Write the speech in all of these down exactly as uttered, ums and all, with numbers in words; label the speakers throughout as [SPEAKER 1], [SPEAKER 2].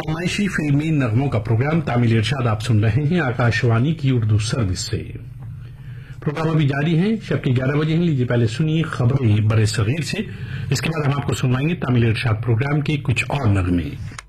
[SPEAKER 1] फरमाइशी फिल्मी नगमों का प्रोग्राम तामिल इरशाद आप सुन रहे हैं आकाशवाणी की उर्दू सर्विस से। प्रोग्राम अभी जारी है, शब के ग्यारह बजे हैं। लीजिए पहले सुनिए खबरें बड़े सगीर से, इसके बाद हम आपको सुनवाएंगे तामिल इरशाद प्रोग्राम के कुछ और नगमे।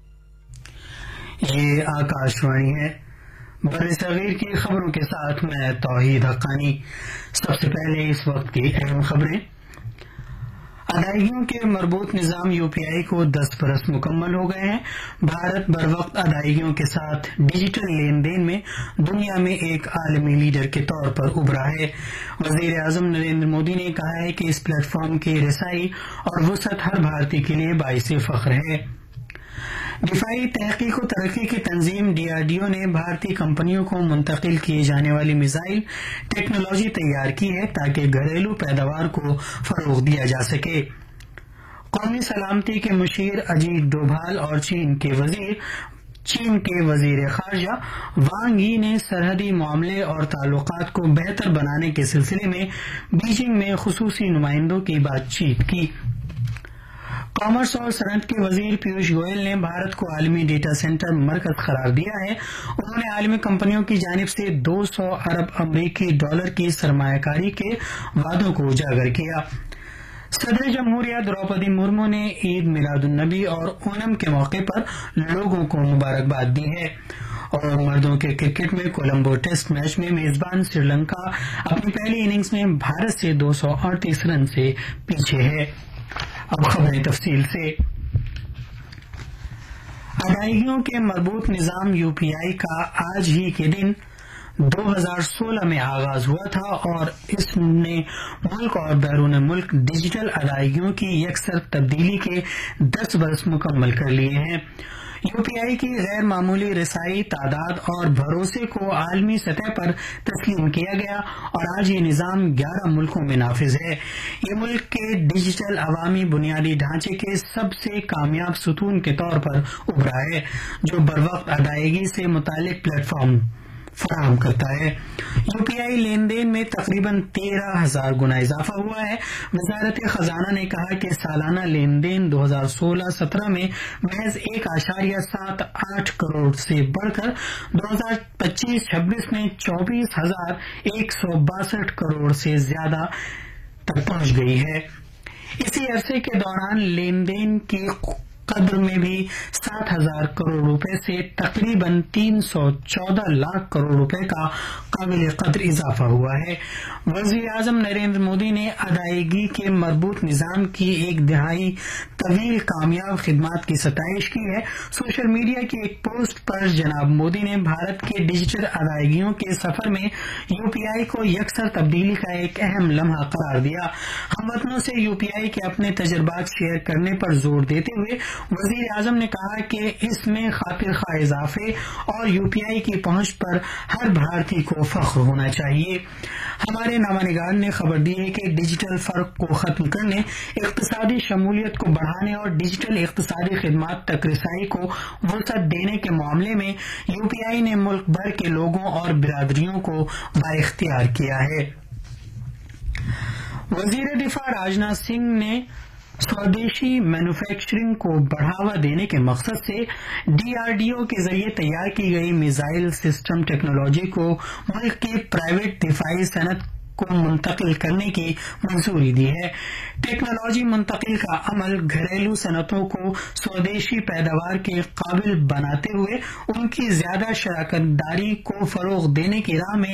[SPEAKER 2] ये आकाशवाणी है, बड़े सगीर की खबरों के साथ मैं तौहीद हक्कानी। सबसे पहले इस वक्त की अहम खबरें। अदायगियों के मरबूत निजाम यूपीआई को दस बरस मुकम्मल हो गए हैं। भारत बर वक्त अदायगियों के साथ डिजिटल लेन देन में दुनिया में एक आलमी लीडर के तौर पर उभरा है। वजीर आजम नरेंद्र मोदी ने कहा है कि इस प्लेटफॉर्म की रसाई और वसअत हर भारतीय के लिए बाइस फख्र है। दिफाई तहकीक और तरक्की की तंजीम डीआरडीओ ने भारतीय कंपनियों को मुंतकिल किए जाने वाली मिसाइल टेक्नोलॉजी तैयार की है ताकि घरेलू पैदावार को फरोग दिया जा सके। कौमी सलामती के मुशीर अजीत डोभाल और चीन के वजीर चीन के वजीर खारजा वांग यी ने सरहदी मामले और ताल्लुकात को बेहतर बनाने के सिलसिले में बीजिंग में खुसूसी नुमाइंदों की बातचीत की। कॉमर्स और सनअत के वजीर पीयूष गोयल ने भारत को आलमी डेटा सेंटर मरकज करार दिया है। उन्होंने आलमी कंपनियों की जानिब से दो सौ अरब अमरीकी डॉलर की सरमायाकारी के वादों को उजागर किया। सदर जमहूरिया द्रौपदी मुर्मू ने ईद मिलादुन्नबी और ओणम के मौके पर लोगों को मुबारकबाद दी है। और मर्दों के क्रिकेट में कोलंबो टेस्ट मैच में मेजबान श्रीलंका अपनी पहली इनिंग्स में भारत से दो सौ अड़तीस रन से पीछे है। अब खबरें तफसील से। अदायगियों के मरबूत निजाम यूपीआई का आज ही के दिन दो हज़ार सोलह में आगाज हुआ था और इसने मुल्क और बैरून मुल्क डिजिटल अदायगियों की यकसर तब्दीली के दस बरस मुकम्मल कर लिए हैं। यूपीआई की गैर मामूली रसाई, तादाद और भरोसे को आलमी सतह पर तस्लीम किया गया और आज ये निजाम ग्यारह मुल्कों में नाफिज है। ये मुल्क के डिजिटल अवामी बुनियादी ढांचे के सबसे कामयाब सुतून के तौर पर उभरा है, जो बरवक्त अदायगी से मुतालिक प्लेटफॉर्म फराहम करता है। यूपीआई लेन देन में तकरीबन तेरह हजार गुना इजाफा हुआ है। वजारत खजाना ने कहा कि सालाना लेन देन दो हजार सोलह सत्रह में महज एक आशारिया सात आठ करोड़ से बढ़कर दो हजार पच्चीस छब्बीस में चौबीस हजार एक सौ बासठ करोड़ से ज्यादा तक पहुंच गई है। इसी अरसे के दौरान लेन देन की कद्र में भी सात हजार करोड़ रुपए से तकरीबन तीन सौ चौदह लाख करोड़ रुपए का काबिल कद्र इजाफा हुआ है। वजीर आजम नरेंद्र मोदी ने अदायगी के मरबूत निजाम की एक दिहाई तवील कामयाब खिदमात की सताइश की है। सोशल मीडिया की एक पोस्ट पर जनाब मोदी ने भारत के डिजिटल अदायगियों के सफर में यूपीआई को यकसर तब्दीली का एक अहम लम्हा करार दिया। हमवतनों से यूपीआई के अपने तजर्बात शेयर करने पर जोर देते हुए वजीर आजम ने कहा कि इसमें खातिर खा इजाफे और यूपीआई की पहुंच पर हर भारतीय को फख्र होना चाहिए। हमारे नामानिगार ने खबर दी है कि डिजिटल फर्क को खत्म करने, इक्तिसादी शमूलियत को बढ़ाने और डिजिटल इक्तिसादी खिदमात तक रसाई को वसअत देने के मामले में यूपीआई ने मुल्क भर के लोगों और बिरादरियों को बाइख्तियार किया है। वजीर दिफा राजनाथ सिंह ने स्वदेशी मैन्युफैक्चरिंग को बढ़ावा देने के मकसद से डीआरडीओ के जरिए तैयार की गई मिसाइल सिस्टम टेक्नोलॉजी को मुल्क की प्राइवेट दिफाई सनत को मुंतकिल करने की मंजूरी दी है। टेक्नोलॉजी मुंतकिल का अमल घरेलू सनतों को स्वदेशी पैदावार के काबिल बनाते हुए उनकी ज्यादा शराकत दारी को फरोग देने की राह में